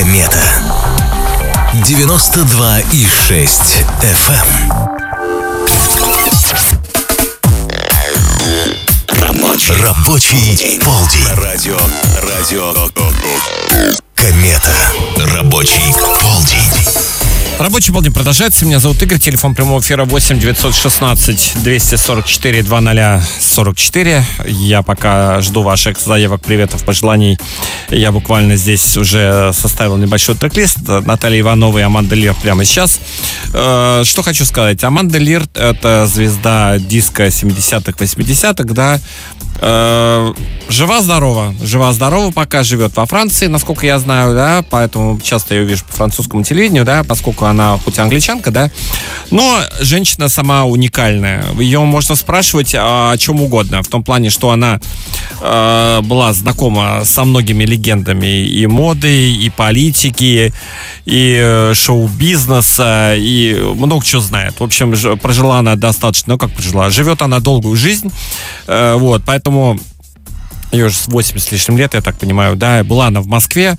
Комета. 92,6 FM. Рабочий полдень. Радио. Комета. Рабочий полдень. Рабочий полдень продолжается. Меня зовут Игорь. Телефон прямого эфира 8 916 244 2044. Я пока жду ваших заявок, приветов, пожеланий. Я буквально здесь уже составил небольшой трек-лист. Наталья Иванова и Аманда Лир прямо сейчас. Что хочу сказать. Аманда Лир — это звезда диска 70-х, 80-х, да. Жива-здорова пока живет во Франции, насколько я знаю, да, поэтому часто ее вижу по французскому телевидению, да, поскольку она хоть и англичанка, да, но женщина сама уникальная. Ее можно спрашивать о чем угодно, в том плане, что она была знакома со многими легендами и моды, и политики, и шоу-бизнеса, и много чего знает. В общем, прожила она достаточно, живет она долгую жизнь, вот, поэтому ее уже 80 с лишним лет, я так понимаю, да, была она в Москве,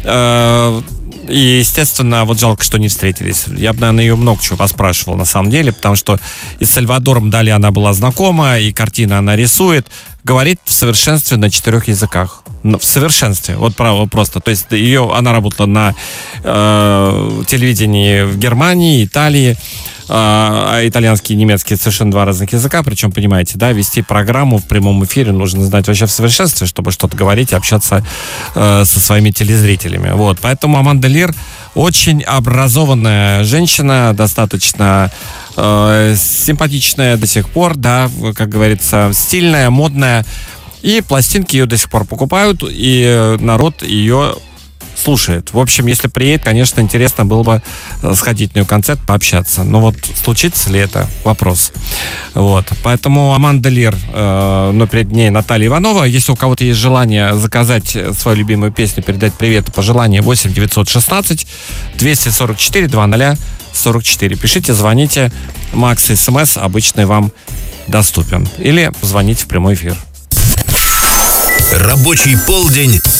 и, естественно, вот жалко, что не встретились. Я бы, наверное, ее много чего поспрашивал, на самом деле, потому что и с Сальвадором Дали она была знакома, и картины она рисует, говорит в совершенстве на 4 языках. В совершенстве, вот право просто. То есть она работала на телевидении в Германии, Италии, а итальянский и немецкий — совершенно два разных языка, причем, понимаете, да, вести программу в прямом эфире нужно знать вообще в совершенстве, чтобы что-то говорить и общаться со своими телезрителями. Вот, поэтому Аманда Лир очень образованная женщина, достаточно симпатичная до сих пор, да, как говорится, стильная, модная, и пластинки ее до сих пор покупают, и народ ее слушает. В общем, если приедет, конечно, интересно было бы сходить на ее концерт, пообщаться. Но вот случится ли это? Вопрос. Вот. Поэтому Аманда Лир, но перед ней Наталья Иванова. Если у кого-то есть желание заказать свою любимую песню, передать привет и пожелания, 8 916 244 2044. Пишите, звоните. Макс СМС обычный вам доступен. Или звоните в прямой эфир. Рабочий полдень